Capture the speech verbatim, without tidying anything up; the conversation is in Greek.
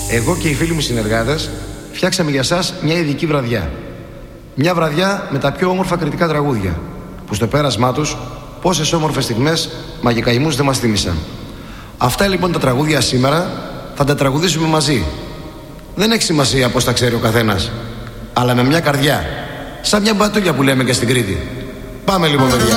Εγώ και οι φίλοι μου συνεργάτες φτιάξαμε για σας μια ειδική βραδιά. Μια βραδιά με τα πιο όμορφα κριτικά τραγούδια, που στο πέρασμά τους πόσες όμορφες στιγμές μαγικαϊμούς δεν μας θύμισαν. Αυτά λοιπόν τα τραγούδια σήμερα θα τα τραγουδήσουμε μαζί. Δεν έχει σημασία πώς τα ξέρει ο καθένας, αλλά με μια καρδιά, σαν μια μπατούλια που λέμε και στην Κρήτη. Πάμε λοιπόν, παιδιά.